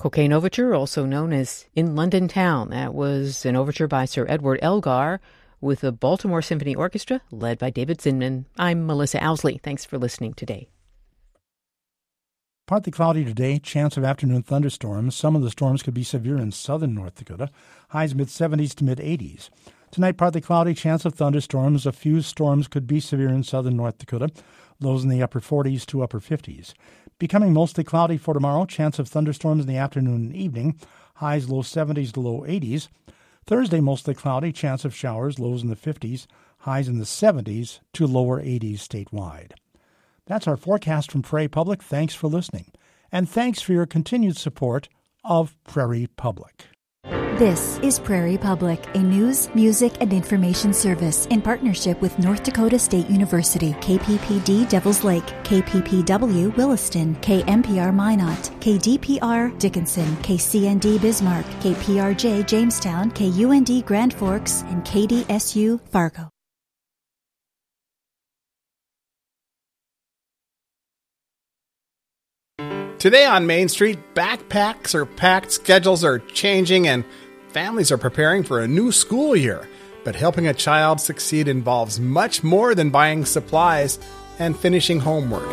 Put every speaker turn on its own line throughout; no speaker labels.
Cocaine Overture, also known as In London Town. That was an overture by Sir Edward Elgar with the Baltimore Symphony Orchestra, led by David Zinman. I'm Melissa Owsley. Thanks for listening today.
Partly cloudy today, chance of afternoon thunderstorms. Some of the storms could be severe in southern North Dakota. Highs mid-70s to mid-80s. Tonight, partly cloudy, chance of thunderstorms. A few storms could be severe in southern North Dakota. Lows in the upper 40s to upper 50s. Becoming mostly cloudy for tomorrow. Chance of thunderstorms in the afternoon and evening. Highs low 70s to low 80s. Thursday, mostly cloudy. Chance of showers. Lows in the 50s. Highs in the 70s to lower 80s statewide. That's our forecast from Prairie Public. Thanks for listening. And thanks for your continued support of Prairie Public.
This is Prairie Public, a news, music, and information service in partnership with North Dakota State University, KPPD Devils Lake, KPPW Williston, KMPR Minot, KDPR Dickinson, KCND Bismarck, KPRJ Jamestown, KUND Grand Forks, and KDSU Fargo.
Today on Main Street, backpacks are packed, schedules are changing, and families are preparing for a new school year. But helping a child succeed involves much more than buying supplies and finishing homework.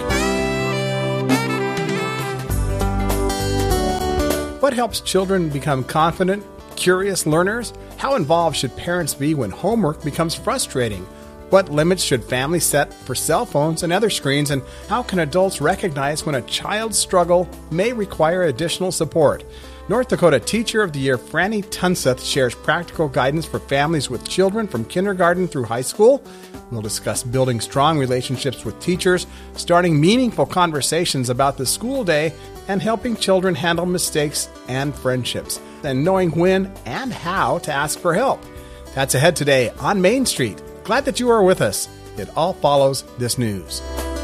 What helps children become confident, curious learners? How involved should parents be when homework becomes frustrating? What limits should families set for cell phones and other screens? And how can adults recognize when a child's struggle may require additional support? North Dakota Teacher of the Year Franny Tunseth shares practical guidance for families with children from kindergarten through high school. We'll discuss building strong relationships with teachers, starting meaningful conversations about the school day, and helping children handle mistakes and friendships, and knowing when and how to ask for help. That's ahead today on Main Street. Glad that you are with us. It all follows this news.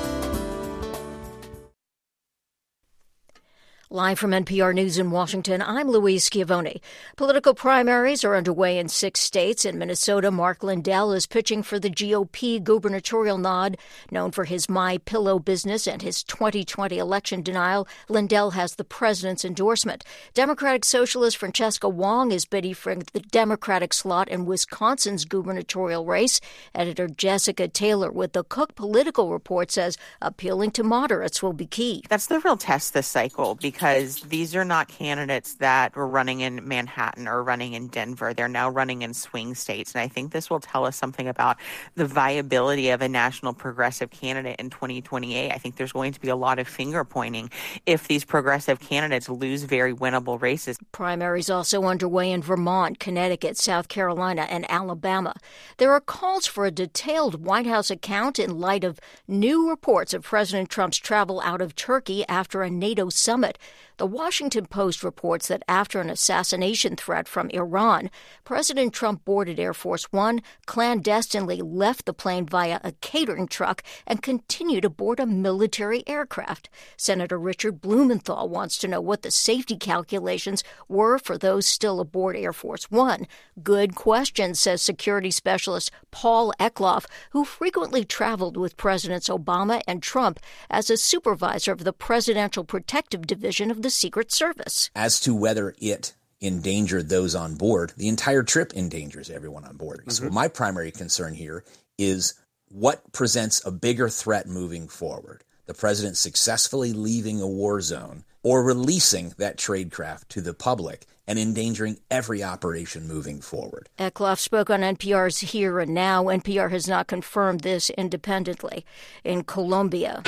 Live from NPR News in Washington, I'm Louise Schiavone. Political primaries are underway in 6 states. In Minnesota, Mark Lindell is pitching for the GOP gubernatorial nod. Known for his My Pillow business and his 2020 election denial, Lindell has the president's endorsement. Democratic Socialist Francesca Wong is bidding for the Democratic slot in Wisconsin's gubernatorial race. Editor Jessica Taylor with the Cook Political Report says appealing to moderates will be key.
That's the real test this cycle, because these are not candidates that were running in Manhattan or running in Denver. They're now running in swing states. And I think this will tell us something about the viability of a national progressive candidate in 2028. I think there's going to be a lot of finger pointing if these progressive candidates lose very winnable races.
Primaries also underway in Vermont, Connecticut, South Carolina, and Alabama. There are calls for a detailed White House account in light of new reports of President Trump's travel out of Turkey after a NATO summit. The Washington Post reports that after an assassination threat from Iran, President Trump boarded Air Force One, clandestinely left the plane via a catering truck, and continued aboard a military aircraft. Senator Richard Blumenthal wants to know what the safety calculations were for those still aboard Air Force One. Good question, says security specialist Paul Eckloff, who frequently traveled with Presidents Obama and Trump as a supervisor of the Presidential Protective Division of the Secret Service.
As to whether it endangered those on board, the entire trip endangers everyone on board. Mm-hmm. So my primary concern here is what presents a bigger threat moving forward. The president successfully leaving a war zone or releasing that trade craft to the public and endangering every operation moving forward.
Eckloff spoke on NPR's Here and Now. NPR has not confirmed this independently. In Colombia,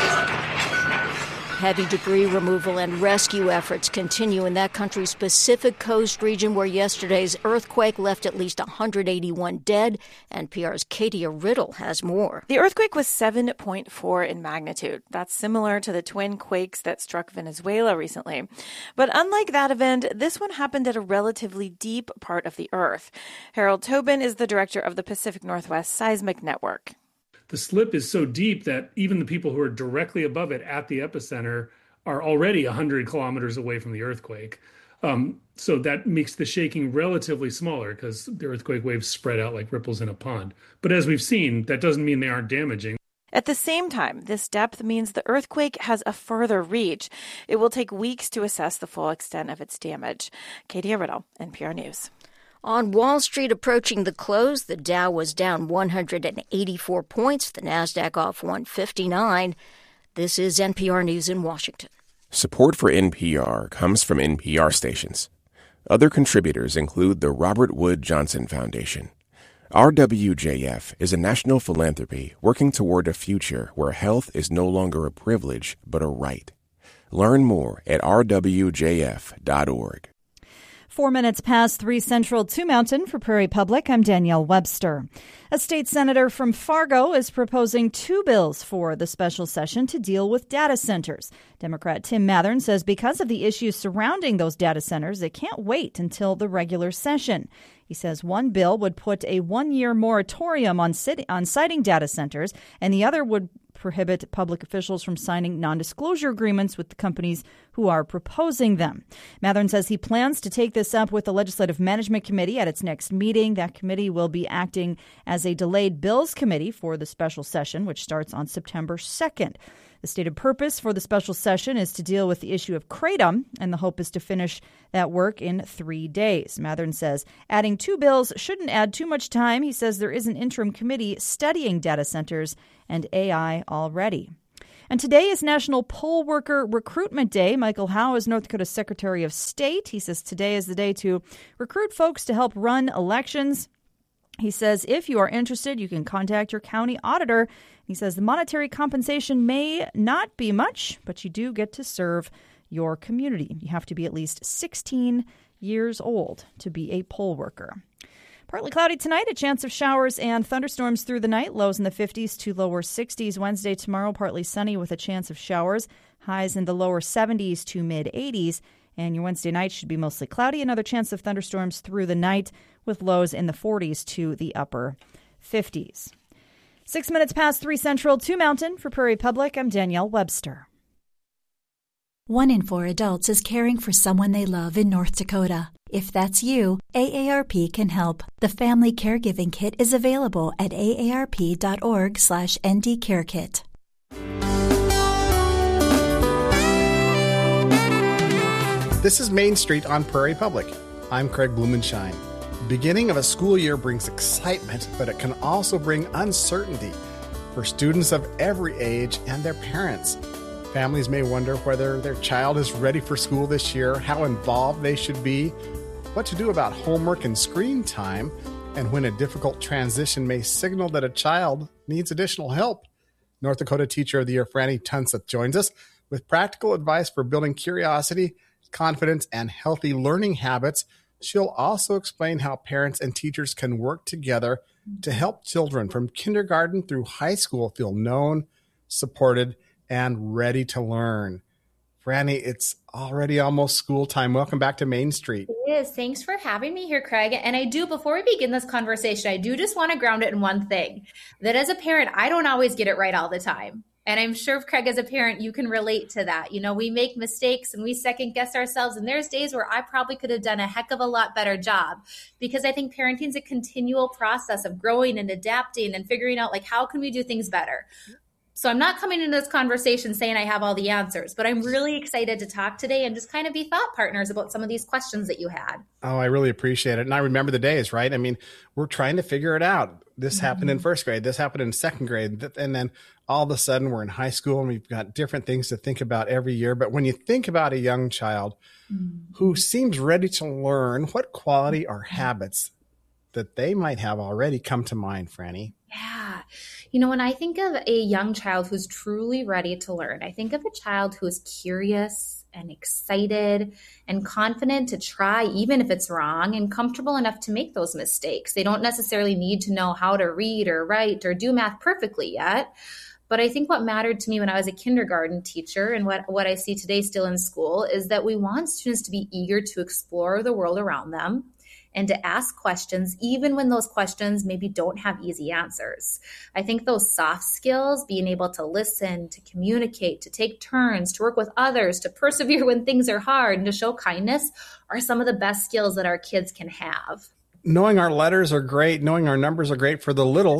heavy debris removal and rescue efforts continue in that country's Pacific Coast region, where yesterday's earthquake left at least 181 dead. NPR's Katia Riddle has more.
The earthquake was 7.4 in magnitude. That's similar to the twin quakes that struck Venezuela recently. But unlike that event, this one happened at a relatively deep part of the Earth. Harold Tobin is the director of the Pacific Northwest Seismic Network.
The slip is so deep that even the people who are directly above it at the epicenter are already 100 kilometers away from the earthquake. So that makes the shaking relatively smaller because the earthquake waves spread out like ripples in a pond. But as we've seen, that doesn't mean they aren't damaging.
At the same time, this depth means the earthquake has a further reach. It will take weeks to assess the full extent of its damage. Katie Riddle, NPR News.
On Wall Street approaching the close, the Dow was down 184 points, the Nasdaq off 159. This is NPR News in Washington.
Support for NPR comes from NPR stations. Other contributors include the Robert Wood Johnson Foundation. RWJF is a national philanthropy working toward a future where health is no longer a privilege but a right. Learn more at rwjf.org.
4 minutes past 3 Central, 2 Mountain. For Prairie Public, I'm Danielle Webster. A state senator from Fargo is proposing 2 bills for the special session to deal with data centers. Democrat Tim Mathern says because of the issues surrounding those data centers, it can't wait until the regular session. He says one bill would put a 1-year moratorium on citing data centers, and the other would prohibit public officials from signing non-disclosure agreements with the companies who are proposing them. Mathern says he plans to take this up with the Legislative Management Committee at its next meeting. That committee will be acting as a delayed bills committee for the special session, which starts on September 2nd. The stated purpose for the special session is to deal with the issue of kratom, and the hope is to finish that work in 3 days. Mathern says adding 2 bills shouldn't add too much time. He says there is an interim committee studying data centers and AI already. And today is National Poll Worker Recruitment Day. Michael Howe is North Dakota's Secretary of State. He says today is the day to recruit folks to help run elections. He says if you are interested, you can contact your county auditor. He says the monetary compensation may not be much, but you do get to serve your community. You have to be at least 16 years old to be a poll worker. Partly cloudy tonight, a chance of showers and thunderstorms through the night. Lows in the 50s to lower 60s. Wednesday, tomorrow, partly sunny with a chance of showers. Highs in the lower 70s to mid-80s. And your Wednesday night should be mostly cloudy. Another chance of thunderstorms through the night with lows in the 40s to the upper 50s. 6 minutes past 3 Central, 2 Mountain. For Prairie Public, I'm Danielle Webster.
1 in 4 adults is caring for someone they love in North Dakota. If that's you, AARP can help. The Family Caregiving Kit is available at aarp.org/ndcarekit.
This is Main Street on Prairie Public. I'm Craig Blumenshine. Beginning of a school year brings excitement, but it can also bring uncertainty for students of every age and their parents. Families may wonder whether their child is ready for school this year, how involved they should be, what to do about homework and screen time, and when a difficult transition may signal that a child needs additional help. North Dakota Teacher of the Year Franny Tunstall joins us with practical advice for building curiosity, confidence, and healthy learning habits. She'll also explain how parents and teachers can work together to help children from kindergarten through high school feel known, supported, and ready to learn. Franny, it's already almost school time. Welcome back to Main Street.
It is. Thanks for having me here, Craig. And before we begin this conversation, I do just want to ground it in one thing, that as a parent, I don't always get it right all the time. And I'm sure, Craig, as a parent, you can relate to that. You know, we make mistakes and we second guess ourselves. And there's days where I probably could have done a heck of a lot better job, because I think parenting is a continual process of growing and adapting and figuring out, like, how can we do things better? So I'm not coming into this conversation saying I have all the answers, but I'm really excited to talk today and just kind of be thought partners about some of these questions that you had.
Oh, I really appreciate it. And I remember the days, right? I mean, we're trying to figure it out. This happened in first grade. This happened in second grade. And then all of a sudden we're in high school and we've got different things to think about every year. But when you think about a young child who seems ready to learn, what quality or habits that they might have already come to mind, Franny?
Yeah. You know, when I think of a young child who's truly ready to learn, I think of a child who is curious and excited and confident to try, even if it's wrong, and comfortable enough to make those mistakes. They don't necessarily need to know how to read or write or do math perfectly yet. But I think what mattered to me when I was a kindergarten teacher, and what I see today still in school, is that we want students to be eager to explore the world around them and to ask questions, even when those questions maybe don't have easy answers. I think those soft skills, being able to listen, to communicate, to take turns, to work with others, to persevere when things are hard, and to show kindness, are some of the best skills that our kids can have.
Knowing our letters are great. Knowing our numbers are great for the littles.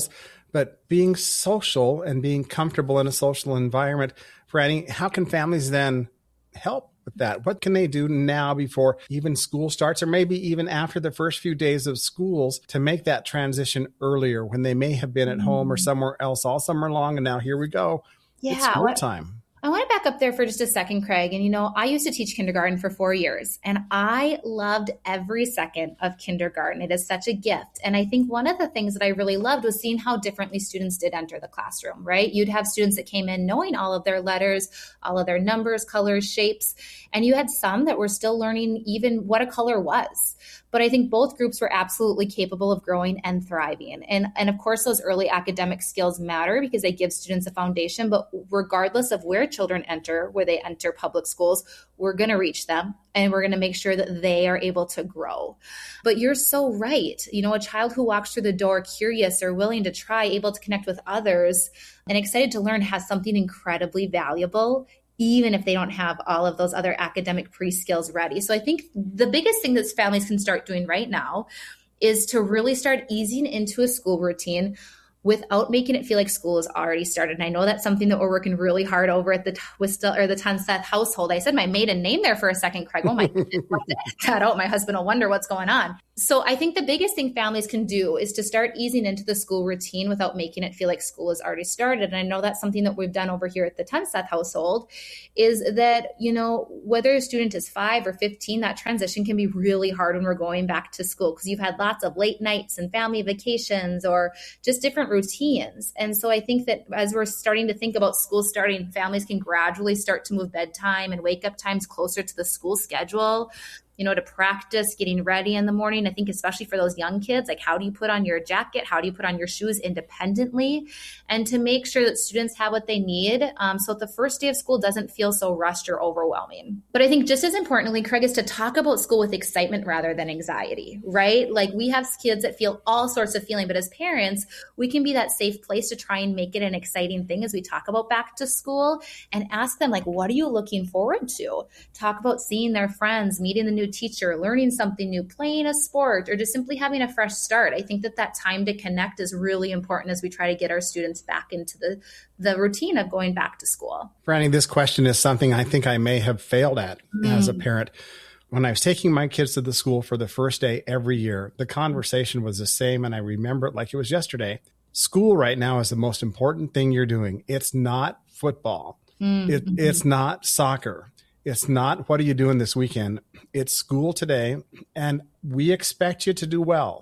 But being social and being comfortable in a social environment, Franny, how can families then help with that? What can they do now before even school starts, or maybe even after the first few days of schools, to make that transition earlier when they may have been at home or somewhere else all summer long, and now here we go. It's school time.
I want to back up there for just a second, Craig. And, I used to teach kindergarten for 4 years, and I loved every second of kindergarten. It is such a gift. And I think one of the things that I really loved was seeing how differently students did enter the classroom, right? You'd have students that came in knowing all of their letters, all of their numbers, colors, shapes, and you had some that were still learning even what a color was. But I think both groups were absolutely capable of growing and thriving. And of course, those early academic skills matter because they give students a foundation. But regardless of where children enter, where they enter public schools, we're going to reach them and we're going to make sure that they are able to grow. But you're so right. A child who walks through the door curious or willing to try, able to connect with others and excited to learn has something incredibly valuable, even if they don't have all of those other academic pre-skills ready. So I think the biggest thing that families can start doing right now is to really start easing into a school routine without making it feel like school has already started. And I know that's something that we're working really hard over at the Tunseth household. I said my maiden name there for a second, Craig. Oh my goodness, that out. My husband will wonder what's going on. So I think the biggest thing families can do is to start easing into the school routine without making it feel like school has already started. And I know that's something that we've done over here at the Tunseth household is that, whether a student is 5 or 15, that transition can be really hard when we're going back to school because you've had lots of late nights and family vacations or just different routines. And so I think that as we're starting to think about school starting, families can gradually start to move bedtime and wake up times closer to the school schedule, to practice getting ready in the morning. I think especially for those young kids, like how do you put on your jacket? How do you put on your shoes independently? And to make sure that students have what they need so that the first day of school doesn't feel so rushed or overwhelming. But I think just as importantly, Craig, is to talk about school with excitement rather than anxiety, right? Like we have kids that feel all sorts of feeling, but as parents, we can be that safe place to try and make it an exciting thing as we talk about back to school and ask them, like, what are you looking forward to? Talk about seeing their friends, meeting the new teacher, learning something new, playing a sport, or just simply having a fresh start. I think that time to connect is really important as we try to get our students back into the routine of going back to school.
Franny, this question is something I think I may have failed at as a parent. When I was taking my kids to the school for the first day every year, the conversation was the same, and I remember it like it was yesterday. School right now is the most important thing you're doing. It's not football. It's not soccer. It's not, what are you doing this weekend? It's school today, and we expect you to do well.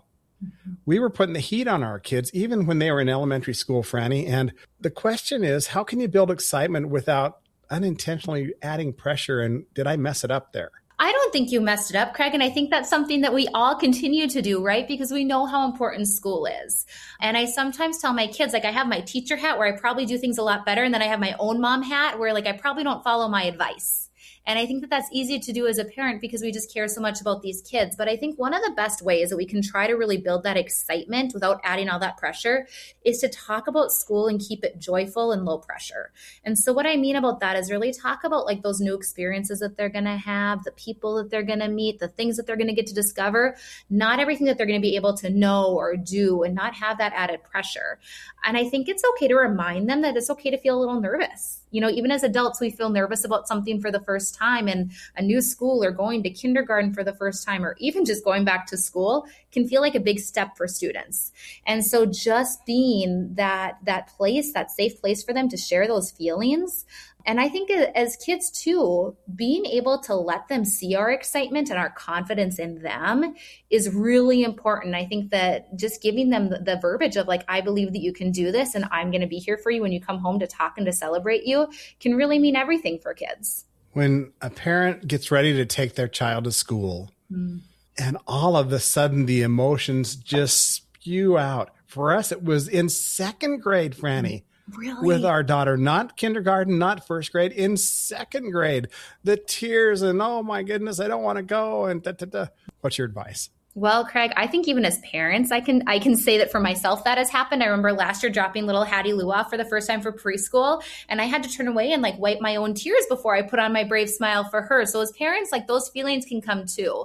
We were putting the heat on our kids, even when they were in elementary school, Franny. And the question is, how can you build excitement without unintentionally adding pressure? And did I mess it up there?
I don't think you messed it up, Craig. And I think that's something that we all continue to do, right? Because we know how important school is. And I sometimes tell my kids, like I have my teacher hat where I probably do things a lot better. And then I have my own mom hat where like I probably don't follow my advice. And I think that that's easy to do as a parent because we just care so much about these kids. But I think one of the best ways that we can try to really build that excitement without adding all that pressure is to talk about school and keep it joyful and low pressure. And so what I mean about that is really talk about like those new experiences that they're going to have, the people that they're going to meet, the things that they're going to get to discover, not everything that they're going to be able to know or do and not have that added pressure. And I think it's okay to remind them that it's okay to feel a little nervous. Even as adults, we feel nervous about something for the first time, and a new school or going to kindergarten for the first time, or even just going back to school can feel like a big step for students. And so just being that place, that safe place for them to share those feelings. And I think as kids too, being able to let them see our excitement and our confidence in them is really important. I think that just giving them the verbiage of like, I believe that you can do this and I'm going to be here for you when you come home to talk and to celebrate you can really mean everything for kids.
When a parent gets ready to take their child to school and all of a sudden the emotions just spew out. For us, it was in second grade, Franny.
Really?
With our daughter, not kindergarten, not first grade, in second grade, the tears and, oh my goodness, I don't want to go. And What's your advice?
Well, Craig, I think even as parents, I can say that for myself that has happened. I remember last year dropping little Hattie Lou off for the first time for preschool, and I had to turn away and like wipe my own tears before I put on my brave smile for her. So as parents, like those feelings can come too.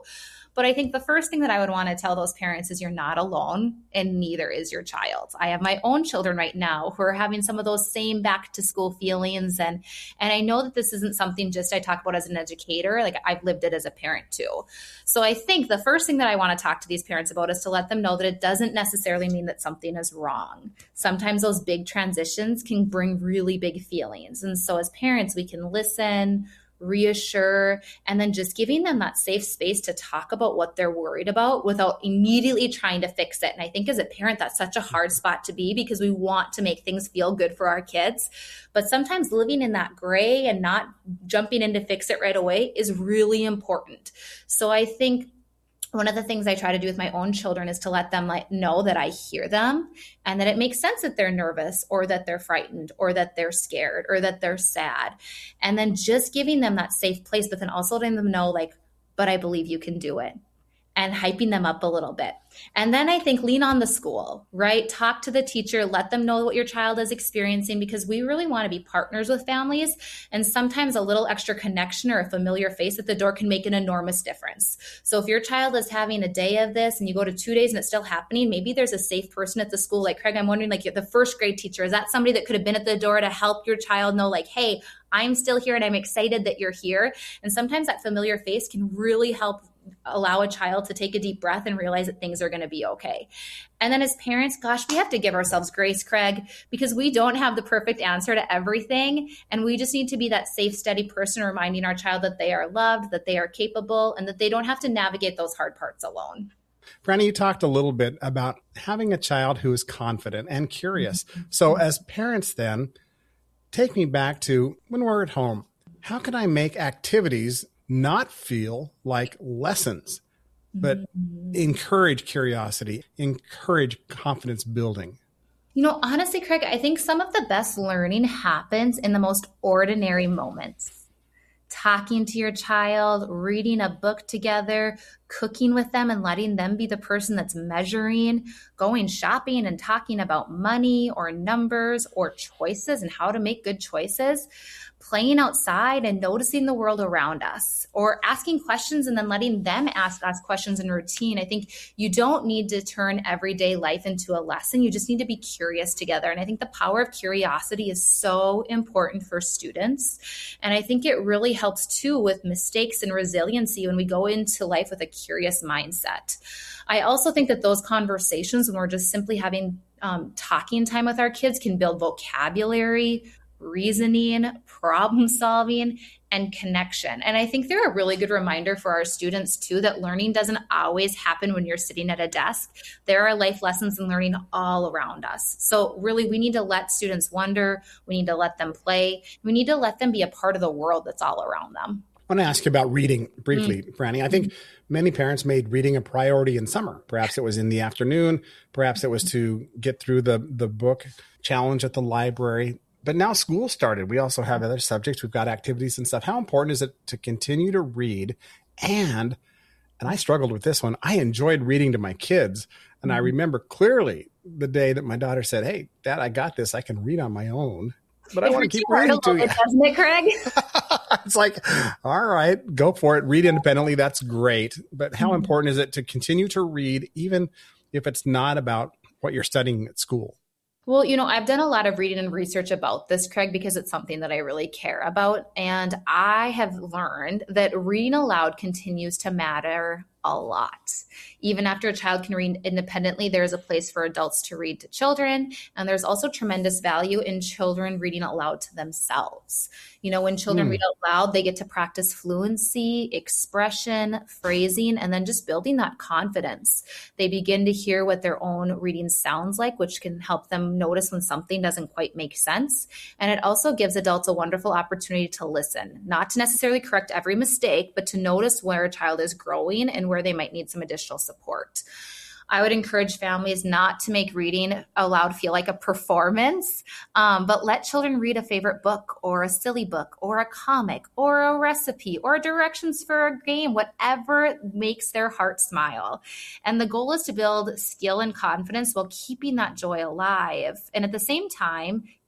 But I think the first thing that I would want to tell those parents is you're not alone, and neither is your child. I have my own children right now who are having some of those same back to school feelings. And I know that this isn't something just I talk about as an educator. Like, I've lived it as a parent too. So I think the first thing that I want to talk to these parents about is to let them know that it doesn't necessarily mean that something is wrong. Sometimes those big transitions can bring really big feelings. And so as parents, we can listen, reassure, and then just giving them that safe space to talk about what they're worried about without immediately trying to fix it. And I think as a parent, that's such a hard spot to be, because we want to make things feel good for our kids. But sometimes living in that gray and not jumping in to fix it right away is really important. So I think one of the things I try to do with my own children is to let them know that I hear them and that it makes sense that they're nervous or that they're frightened or that they're scared or that they're sad. And then just giving them that safe place, but then also letting them know, but I believe you can do it, and hyping them up a little bit. And then I think lean on the school, right? Talk to the teacher, let them know what your child is experiencing, because we really want to be partners with families. And sometimes a little extra connection or a familiar face at the door can make an enormous difference. So if your child is having a day of this and you go to 2 days and it's still happening, maybe there's a safe person at the school. Like, Craig, I'm wondering, you're the first grade teacher, is that somebody that could have been at the door to help your child know, hey, I'm still here and I'm excited that you're here? And sometimes that familiar face can really help allow a child to take a deep breath and realize that things are going to be okay. And then as parents, gosh, we have to give ourselves grace, Craig, because we don't have the perfect answer to everything. And we just need to be that safe, steady person reminding our child that they are loved, that they are capable, and that they don't have to navigate those hard parts alone.
Franny, you talked a little bit about having a child who is confident and curious. So as parents then, take me back to when we're at home. How can I make activities not feel like lessons, but encourage curiosity, encourage confidence building?
Honestly, Craig, I think some of the best learning happens in the most ordinary moments. Talking to your child, reading a book together, cooking with them and letting them be the person that's measuring, going shopping and talking about money or numbers or choices and how to make good choices, playing outside and noticing the world around us, or asking questions and then letting them ask us questions in routine. I think you don't need to turn everyday life into a lesson. You just need to be curious together. And I think the power of curiosity is so important for students. And I think it really helps too with mistakes and resiliency when we go into life with a curious mindset. I also think that those conversations, when we're just simply having talking time with our kids, can build vocabulary, reasoning, problem solving, and connection. And I think they're a really good reminder for our students too, that learning doesn't always happen when you're sitting at a desk. There are life lessons and learning all around us. So really, we need to let students wonder. We need to let them play. We need to let them be a part of the world that's all around them.
I want to ask you about reading briefly, Franny. I think many parents made reading a priority in summer. Perhaps it was in the afternoon. Perhaps it was to get through the book challenge at the library. But now school started. We also have other subjects. We've got activities and stuff. How important is it to continue to read? And I struggled with this one. I enjoyed reading to my kids. And I remember clearly the day that my daughter said, "Hey, Dad, I got this. I can read on my own. But I want to keep reading to you."
Doesn't it, Craig?
It's all right, go for it. Read independently. That's great. But how important is it to continue to read, even if it's not about what you're studying at school?
Well, I've done a lot of reading and research about this, Craig, because it's something that I really care about. And I have learned that reading aloud continues to matter a lot. Even after a child can read independently, there is a place for adults to read to children. And there's also tremendous value in children reading aloud to themselves. When children read out loud, they get to practice fluency, expression, phrasing, and then just building that confidence. They begin to hear what their own reading sounds like, which can help them notice when something doesn't quite make sense. And it also gives adults a wonderful opportunity to listen, not to necessarily correct every mistake, but to notice where a child is growing and where they might need some additional support. I would encourage families not to make reading aloud feel like a performance, but let children read a favorite book or a silly book or a comic or a recipe or directions for a game, whatever makes their heart smile. And the goal is to build skill and confidence while keeping that joy alive. And at the same time,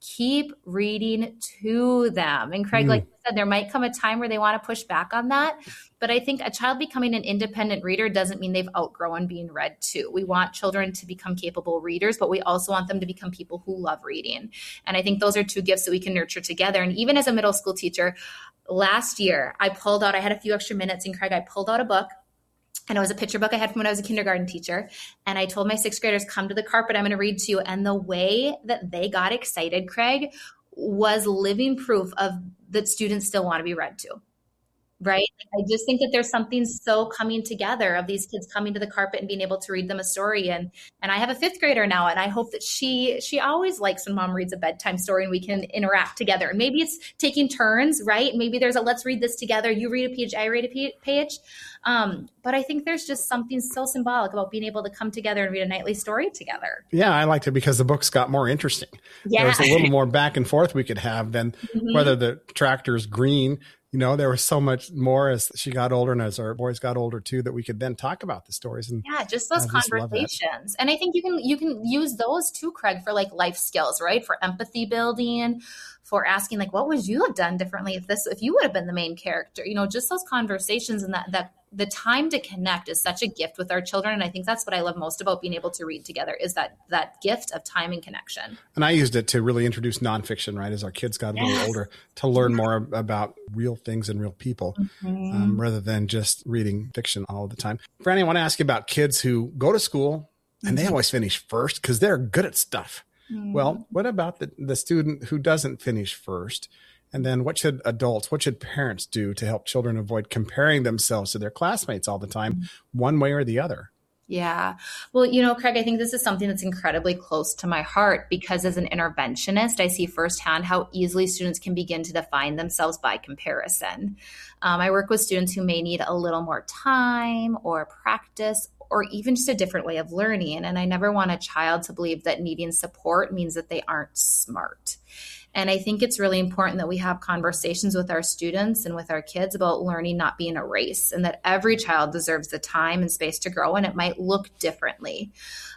keep reading to them. And Craig, like you said, there might come a time where they want to push back on that. But I think a child becoming an independent reader doesn't mean they've outgrown being read to. We want children to become capable readers, but we also want them to become people who love reading. And I think those are two gifts that we can nurture together. And even as a middle school teacher, last year, I had a few extra minutes, and Craig, I pulled out a book. And it was a picture book I had from when I was a kindergarten teacher. And I told my sixth graders, come to the carpet, I'm going to read to you. And the way that they got excited, Craig, was living proof of that students still want to be read to. Right? I just think that there's something so coming together of these kids coming to the carpet and being able to read them a story. And I have a fifth grader now, and I hope that she always likes when mom reads a bedtime story and we can interact together. And maybe it's taking turns, right? Maybe there's a let's read this together. You read a page, I read a page. But I think there's just something so symbolic about being able to come together and read a nightly story together.
Yeah, I liked it because the books got more interesting.
Yeah.
There was a little more back and forth we could have than whether the tractor's green. You know, there was so much more as she got older and as our boys got older too, that we could then talk about the stories. And
yeah, just those conversations. And I think you can use those too, Craig, for like life skills, right? For empathy building, for asking like, what would you have done differently if you would have been the main character? You know, just those conversations, and that the time to connect is such a gift with our children. And I think that's what I love most about being able to read together, is that gift of time and connection.
And I used it to really introduce nonfiction, right? As our kids got a little older, to learn more about real things and real people, rather than just reading fiction all the time. Franny, I want to ask you about kids who go to school and they always finish first because they're good at stuff. Well, what about the student who doesn't finish first? And then what should parents do to help children avoid comparing themselves to their classmates all the time, one way or the other?
Yeah. Well, you know, Craig, I think this is something that's incredibly close to my heart, because as an interventionist, I see firsthand how easily students can begin to define themselves by comparison. I work with students who may need a little more time or practice, or even just a different way of learning. And I never want a child to believe that needing support means that they aren't smart. And I think it's really important that we have conversations with our students and with our kids about learning not being a race, and that every child deserves the time and space to grow, and it might look differently.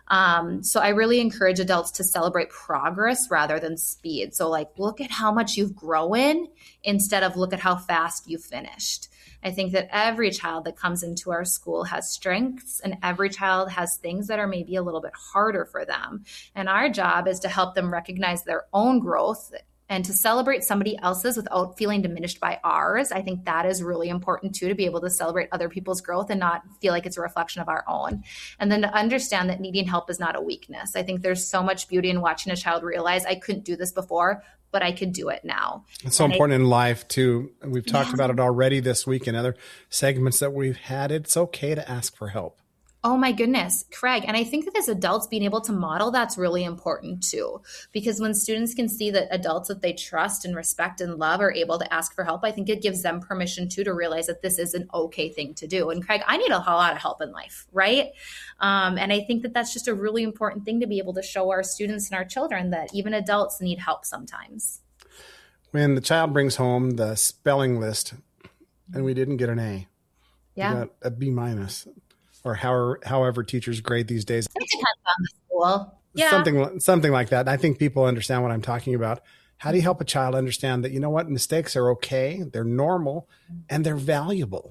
So I really encourage adults to celebrate progress rather than speed. So like, look at how much you've grown instead of look at how fast you finished. I think that every child that comes into our school has strengths, and every child has things that are maybe a little bit harder for them. And our job is to help them recognize their own growth and to celebrate somebody else's without feeling diminished by ours. I think that is really important too, to be able to celebrate other people's growth and not feel like it's a reflection of our own. And then to understand that needing help is not a weakness. I think there's so much beauty in watching a child realize, I couldn't do this before, but I could do it now.
It's so important in life too. We've talked about it already this week in other segments that we've had. It's okay to ask for help.
Oh my goodness, Craig. And I think that as adults being able to model, that's really important too. Because when students can see that adults that they trust and respect and love are able to ask for help, I think it gives them permission too, to realize that this is an okay thing to do. And Craig, I need a lot of help in life, right? And I think that that's just a really important thing to be able to show our students and our children, that even adults need help sometimes.
When the child brings home the spelling list and we didn't get an A, we got a B-, or however teachers grade these days.
It depends on the school. Yeah.
Something like that. I think people understand what I'm talking about. How do you help a child understand that, you know what, mistakes are okay, they're normal, and they're valuable?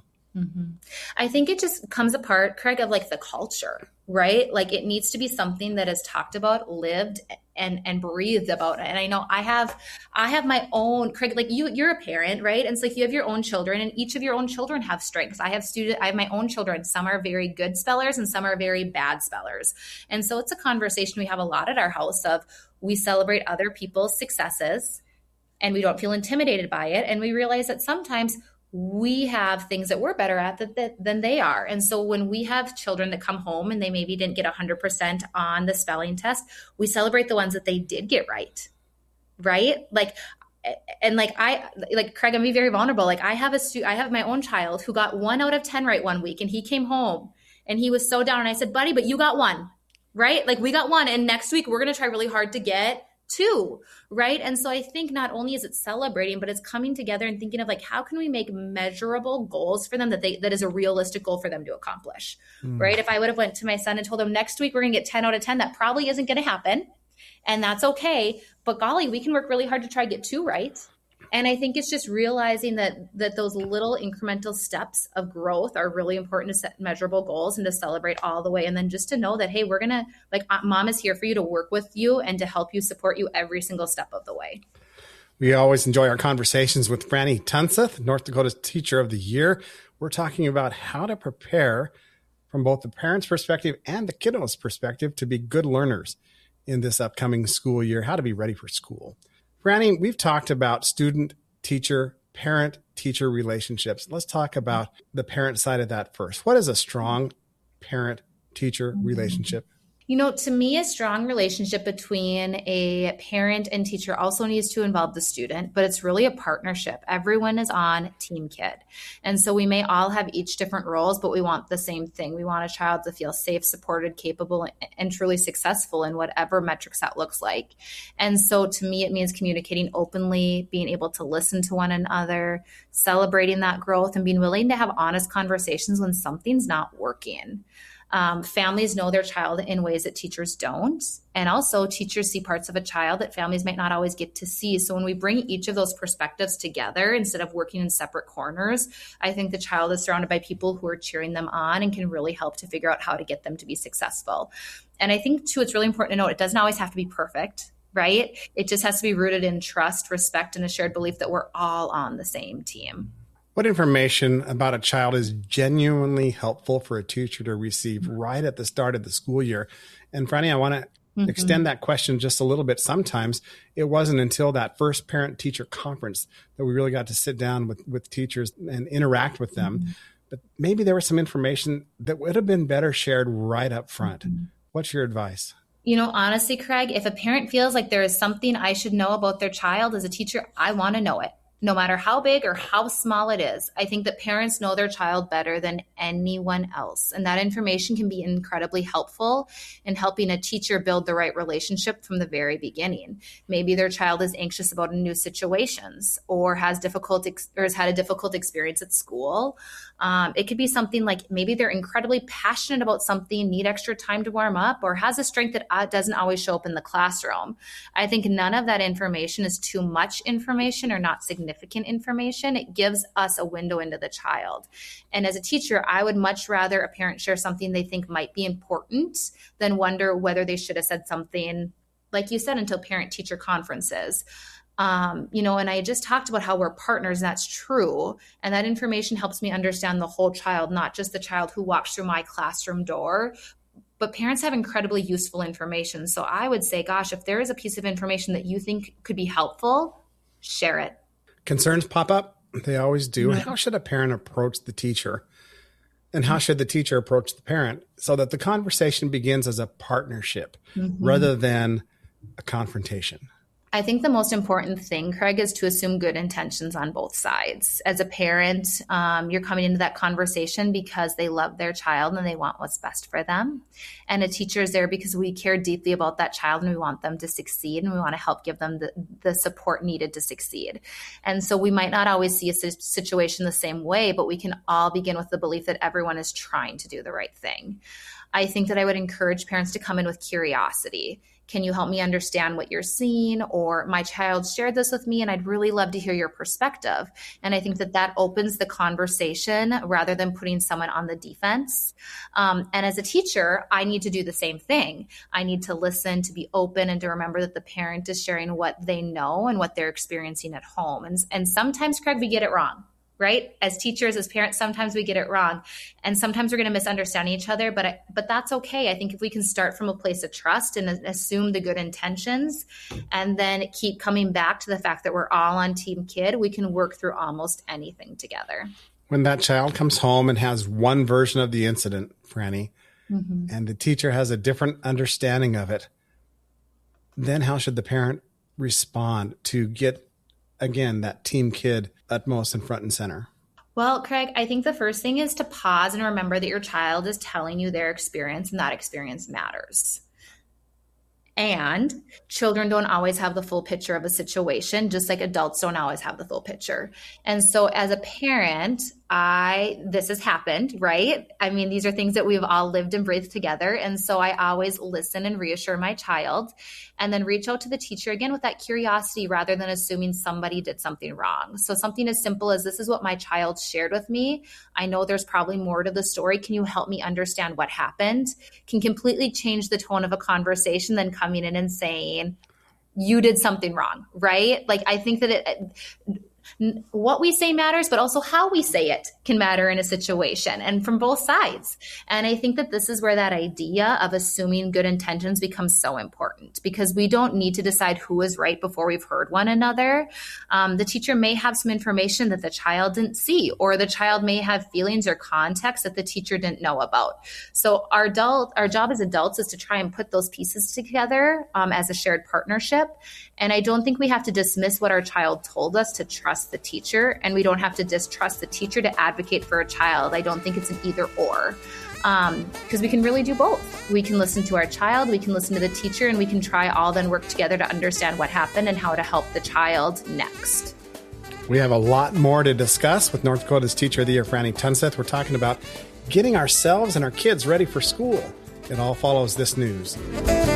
I think it just comes apart, Craig, of like the culture, right? Like it needs to be something that is talked about, lived, and breathed about. And I know I have my own, Craig, like you're a parent, right? And it's like you have your own children, and each of your own children have strengths. I have my own children. Some are very good spellers and some are very bad spellers. And so it's a conversation we have a lot at our house of, we celebrate other people's successes and we don't feel intimidated by it. And we realize that sometimes we have things that we're better at than they are. And so when we have children that come home and they maybe didn't get 100% on the spelling test, we celebrate the ones that they did get right. Right? Craig, I'm gonna be very vulnerable. Like I have my own child who got 1 out of 10 right one week, and he came home and he was so down. And I said, buddy, but you got 1, right? Like we got 1, and next week we're going to try really hard to get 2, right? And so I think not only is it celebrating, but it's coming together and thinking of like, how can we make measurable goals for them that is a realistic goal for them to accomplish, right? If I would have went to my son and told him next week we're going to get 10 out of 10, that probably isn't going to happen. And that's okay. But golly, we can work really hard to try to get 2 right. And I think it's just realizing that those little incremental steps of growth are really important to set measurable goals and to celebrate all the way. And then just to know that, hey, we're going to, like, mom is here for you to work with you and to help you, support you every single step of the way.
We always enjoy our conversations with Franny Tunseth, North Dakota's Teacher of the Year. We're talking about how to prepare from both the parent's perspective and the kiddo's perspective to be good learners in this upcoming school year, how to be ready for school. Franny, we've talked about student-teacher, parent-teacher relationships. Let's talk about the parent side of that first. What is a strong parent-teacher relationship?
You know, to me, a strong relationship between a parent and teacher also needs to involve the student, but it's really a partnership. Everyone is on Team Kid. And so we may all have each different roles, but we want the same thing. We want a child to feel safe, supported, capable, and truly successful in whatever metrics that looks like. And so to me, it means communicating openly, being able to listen to one another, celebrating that growth, and being willing to have honest conversations when something's not working. Families know their child in ways that teachers don't. And also teachers see parts of a child that families might not always get to see. So when we bring each of those perspectives together, instead of working in separate corners, I think the child is surrounded by people who are cheering them on and can really help to figure out how to get them to be successful. And I think too, it's really important to note it doesn't always have to be perfect, right? It just has to be rooted in trust, respect, and a shared belief that we're all on the same team.
What information about a child is genuinely helpful for a teacher to receive right at the start of the school year? And Franny, I want to extend that question just a little bit. Sometimes it wasn't until that first parent-teacher conference that we really got to sit down with teachers and interact with them. But maybe there was some information that would have been better shared right up front. What's your advice?
You know, honestly, Craig, if a parent feels like there is something I should know about their child as a teacher, I want to know it. No matter how big or how small it is. I think that parents know their child better than anyone else. And that information can be incredibly helpful in helping a teacher build the right relationship from the very beginning. Maybe their child is anxious about new situations or has had a difficult experience at school. It could be something like maybe they're incredibly passionate about something, need extra time to warm up, or has a strength that doesn't always show up in the classroom. I think none of that information is too much information or not significant information. It gives us a window into the child. And as a teacher, I would much rather a parent share something they think might be important than wonder whether they should have said something, like you said, until parent-teacher conferences. And I just talked about how we're partners, and that's true. And that information helps me understand the whole child, not just the child who walks through my classroom door. But parents have incredibly useful information. So I would say, gosh, if there is a piece of information that you think could be helpful, share it.
Concerns pop up. They always do. How should a parent approach the teacher? And how should the teacher approach the parent so that the conversation begins as a partnership rather than a confrontation?
I think the most important thing, Craig, is to assume good intentions on both sides. As a parent, you're coming into that conversation because they love their child and they want what's best for them. And a teacher is there because we care deeply about that child and we want them to succeed and we want to help give them the support needed to succeed. And so we might not always see a situation the same way, but we can all begin with the belief that everyone is trying to do the right thing. I think that I would encourage parents to come in with curiosity. Can you help me understand what you're seeing? Or my child shared this with me and I'd really love to hear your perspective. And I think that opens the conversation rather than putting someone on the defense. And as a teacher, I need to do the same thing. I need to listen, to be open, and to remember that the parent is sharing what they know and what they're experiencing at home. And sometimes, Craig, we get it wrong. Right? As teachers, as parents, sometimes we get it wrong. And sometimes we're going to misunderstand each other, but that's okay. I think if we can start from a place of trust and assume the good intentions and then keep coming back to the fact that we're all on Team Kid, we can work through almost anything together.
When that child comes home and has one version of the incident, Franny, and the teacher has a different understanding of it, then how should the parent respond to get, again, that Team Kid utmost and front and center?
Well, Craig, I think the first thing is to pause and remember that your child is telling you their experience and that experience matters. And children don't always have the full picture of a situation, just like adults don't always have the full picture. And so as a parent, this has happened, right? I mean, these are things that we've all lived and breathed together. And so I always listen and reassure my child and then reach out to the teacher again with that curiosity rather than assuming somebody did something wrong. So something as simple as, this is what my child shared with me. I know there's probably more to the story. Can you help me understand what happened? Can completely change the tone of a conversation than coming in and saying, you did something wrong, right? Like, I think that what we say matters, but also how we say it can matter in a situation, and from both sides. And I think that this is where that idea of assuming good intentions becomes so important, because we don't need to decide who is right before we've heard one another. The teacher may have some information that the child didn't see, or the child may have feelings or context that the teacher didn't know about. So our job as adults is to try and put those pieces together as a shared partnership. And I don't think we have to dismiss what our child told us to trust the teacher, and we don't have to distrust the teacher to advocate for a child. I don't think it's an either or, because we can really do both. We can listen to our child, we can listen to the teacher, and we can try all then work together to understand what happened and how to help the child next.
We have a lot more to discuss with North Dakota's Teacher of the Year, Franny Tunseth. We're talking about getting ourselves and our kids ready for school. It all follows this news.